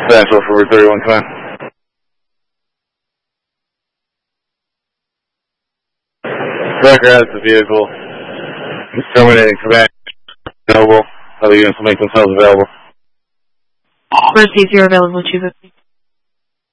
Central for Route 31 command. Striker has the vehicle. Terminating command. Available. Other units will make themselves available. Mercy, 0 available, Chief.